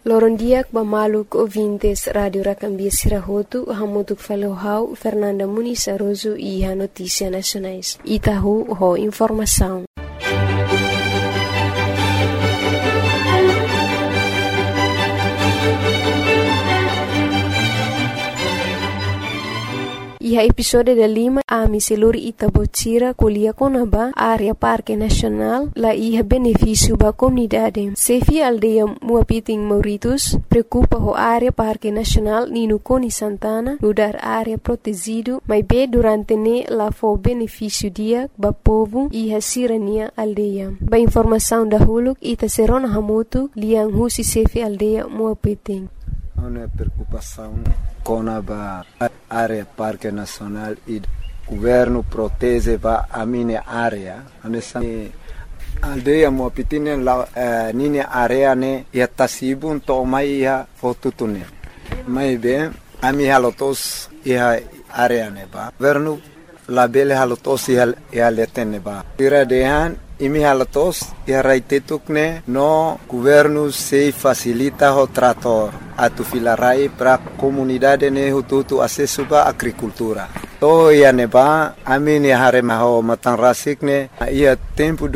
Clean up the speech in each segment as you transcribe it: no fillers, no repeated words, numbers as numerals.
Lorondiak Bamaluk ouvintes Rádio Racambia Sirahotu, Hamutuk Falohau, Fernanda Muniz Aroso e a Notícia Nacionais. Itahu, ho informação. E a episódio da Lima, a Miseluri Itabotira, Colia Conaba, área Parque Nacional, lá ia benefício para a comunidade. Sefi aldeia Muapiting Mauritus, preocupa a área Parque Nacional Nino Coni Santana, no dar área protegido, mas bem durante ne lá foi benefício dia para povo e a sirania aldeia. Ba informação da Huluk, Itaserona Hamutu, liang husi Sefi aldeia Muapiting. Uma preocupação com a área Parque Nacional e o governo protege a minha área. A aldeia Muapiting é minha área e a Tassibun tomai a fotutune. Mas bem, a minha lotos e a área neba. Governo labele halotos e a leteneba. Tira dehan imi halatos e a raitetukne no governo se facilita o trator atu filarai para comunidade ne hututu acesso ba agricultura. To ia neba amini harema ho matan rasikne ia tempo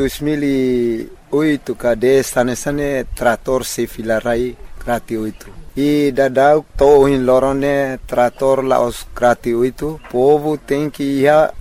2008 kade sane trator se filarai gratuito. E dadau to in lorone trator la os gratuito. Povo tem que ir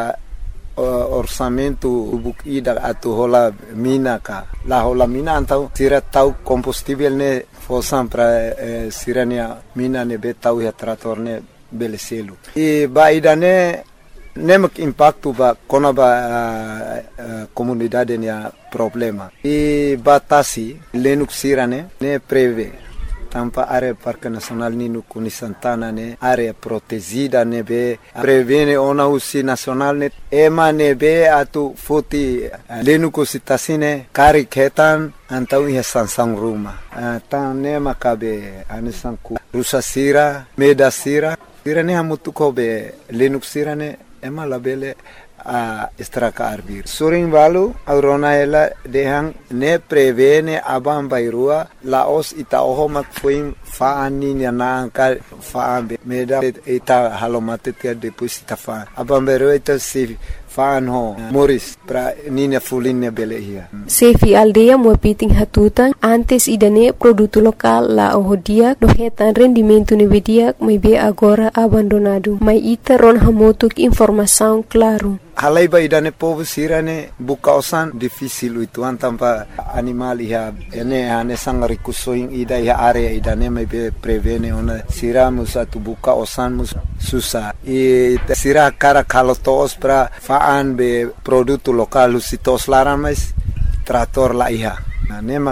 orçamento ida atu hola mina ka la hola mina antau sira tau combustível ne fosam para sirania mina ne betau ya trator ne beleselu e baida ne nemak impacto ba kona ba comunidade ne problema e batasi lenuk sirane ne preve tampa área Parque Nacional Nino Coni Santana ne área protegida ne be prevene ona usi nacional ne ema ne be atu foti lenu cositasine kari ketan antau ia sansang ruma tan ne makabe anisanku rusa sira meda sira ne hamutu kobe lenu sira ne ema labele a estraka arbir suring balu aurona ela dehang ne prevene abam bairua laos ita oho mak fuim faani na ka faambe meda ita halomate tia depois ita fa abam bairua ita si faan ho moris pra nina fulinne belehia Sefi aldeia Muapiting hatutan antes idane produto local la ohodia dohetan rendimento nevedia mai be agora abandonado mai ita ron hamotuk informação claro. Halai ba idane povo sirane bukausan difícil itu antampa animal iha ene ane sangar kusoing ida iha area idane mai be prevene ona sira musa tu bukausan mus susah e sira cara kalotos pra faan be produto local usitos laran mais trator la iha nema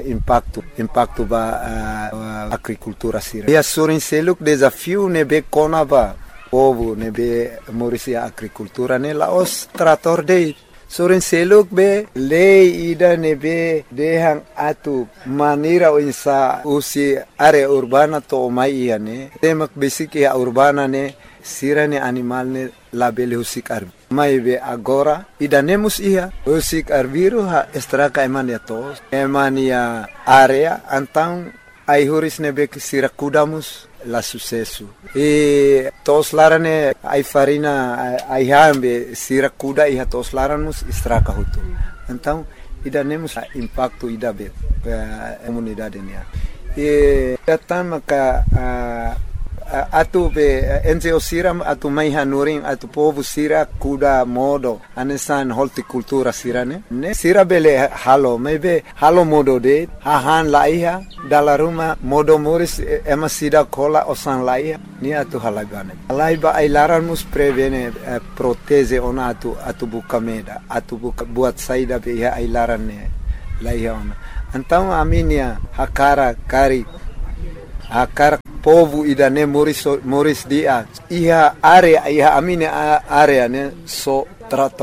impacto ba agricultura sira ia surin seluk desafio ne be kona ba povo ne be morisia agricultura ne laos trator de soren seluk be lei ida ne be dehang atu manira insa usi area urbana to mai ne temak basic ya urbana ne sirane animal ne label husik arbi mai be agora ida nemus ia husik arbiru ha estraka emania tos emania area antang ai huris ne be sira kudamus la sucesso e tos larane ai farina ai hambe sira kuda e tos laranos estraka hutu então ida nemos impacto ida be comunidade nia e tama ka atu be NGO siram atu mai hanuring atu povo sira kuda modo anesan horticultura sirane ne sira bele halo maybe halo modo de hahan laiha dala ruma modo moris ema sida kola osan laiha ni atu halagane laiba ai laranmus prevene proteze ona atu bukameda atu buat saida be ai larane laiha ona então aminia hakara kari hakara povo idane moris dia iha area iha amine area ne so trator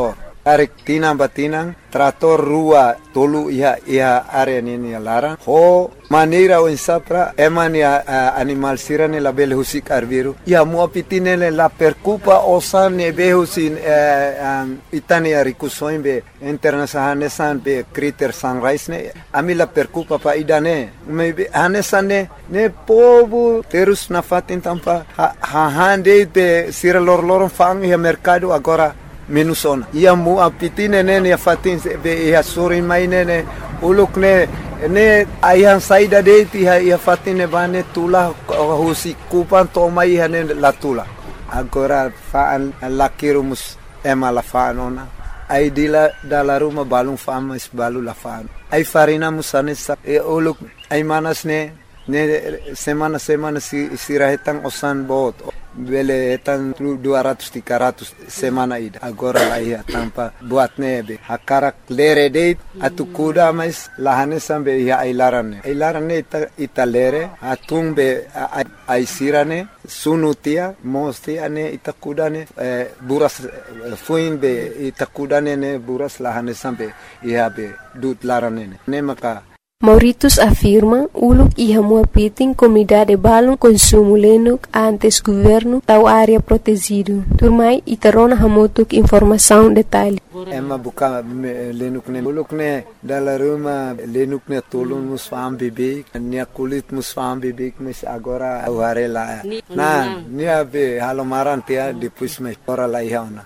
tarik tinang batinang trator rua tolu ia area nini larang ho maneira o insapra emani animal sirane la bele husik arviru ia muapitine la percupa osane behusin itani arikusoin be internasahane san be critter sunrise ne ami la percupa pa idane maybe hanesane ne povo terus na fatin tampa hande be sira lor fang ia mercado agora menusona ia muapitine ne fatin be ia suri mainene uluk ne ayang saida de ti ia fatine bane tula husi kupan to mai hane la tula agora faan lakirumus emala faanona ai dila dala ruma balung famas balu la faan ai farina musane sa uluk ai manas ne semana sirahetang osan bot bele etan 200-300 semana ida agora la ia tampa buat nebe hakarak lere date atu kuda mais lahane sambe ia ailarane ita lere atung be ai sirane sunutia mostia ne ita kudane buras fuin be ita kudane ne buras lahane sambe ia be dut larane ne maka Mauritius afirma uluk iha muapiting comunidade balon consumo lenuk antes governo tau área protegido. Turmai itarona hamotuk informação detalhe. Emma buka lenuk ne uluk ne dala ruma lenuk ne tolong musfam bebek nia kulit musfam bebek mes agora warela. Na nia be halomaran tia depois me ora la ihauna.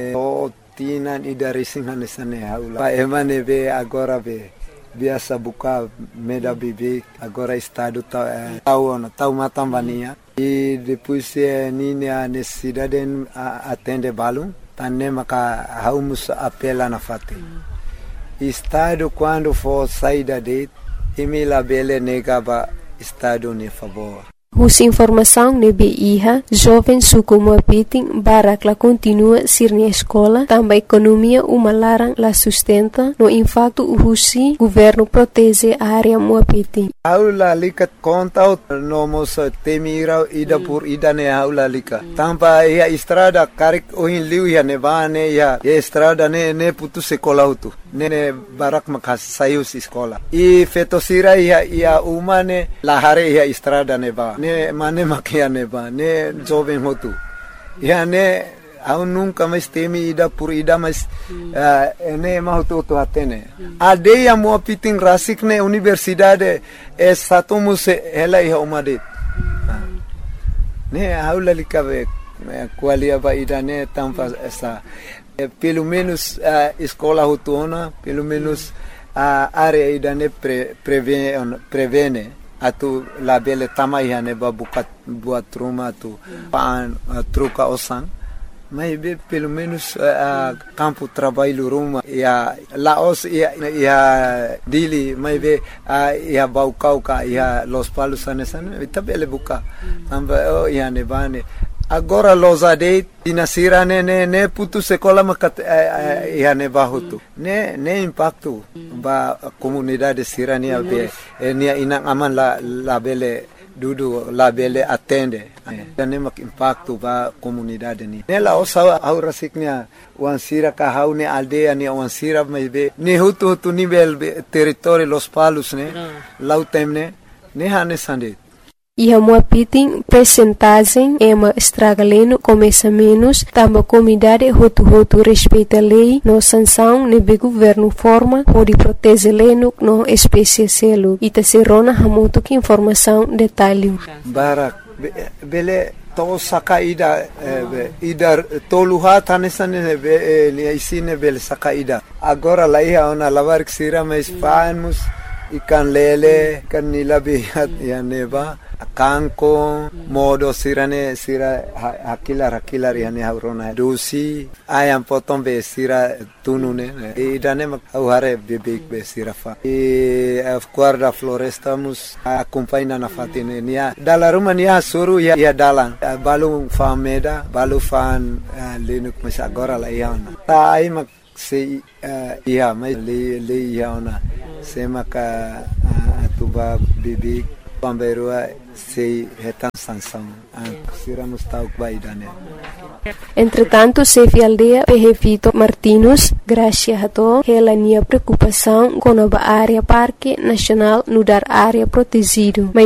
Tinan idari singhanesane haula. Pa emane be agora be biasa buka meda bebek agora estado tau matambania e depois nini a necessidade atende balum tanne maka haumus apela na fate estado quando for saída de emila bele negaba estado ne favor. Hus informação nebe iha, jovem suku muapiting barak la continua sirnia escola, tamba economia umalarang la sustenta, no impacto uhusi, governo protege a área muapiting. Aula likat kontaut no mos temira ida pur ida ne aula lika. Tampa ia estrada karik ohin liu ia nevane ia estrada ne putu sekolah utu. Ne barak makas sayus sekolah. I fetosira ia umane lahare ia estrada neva. Ne mane makia neba ne jovem hotu ya ne au nunca mais temi ida por ida mas ne mahutu to atene ade ya muapiting rasik ne universidade estatumus ela ia umade ne aula likabe qualia ba ida ne tampa essa pelo menos escola hotuna pelo menos área ida ne prevene atu labele tamai ne babukat buat rumah tu paan truca osan mas be pelo menos campo trabalho rumah ya laos ya dili mas be ya baukau ka ya los palos anesan itabele buka tamba ya ne bane agora losade dinasira ne putu sekolah makat ya ne bahutu ne impacto ba comunidade sirania be nia inang aman la bele dudu la bele atende ne mak impacto ba comunidade ni nela osa aura siknia wan sira ka haune aldea ni wan sira be ne hutu nível território los palos ne lautemne ne hane sande. Iha muapiting percentagem ema estragaleno começa menos, tamba comunidade hotu respeita a lei, no sanção nebe governo forma, pode proteger leno no espécie selo, ita serona hamuto que informação detalhe. Barak, bele to sakaida ida toluha tanesane ni isine bele sakaida. Agora lá ia ona lavar que sira mais fanos ikan lele kan nilabi ya neba kanko modo sira hakilar yani haurona dosi ayam potong be sira tunune idane mak hare bebek be sira fa guarda floresta mus acompanha na fatine nia dala rumah nia suru ya dalan balu fameda balu fan lenuk mas agora la iana ta ai mak se ia mai le iana se maka tuba bebek pamberua sei retan sanção sira mustau baidane. Entretanto, Sefi Aldeia Perrevito Martinus, graças a to, ela tinha preocupação com a área Parque Nacional no dar área protegido.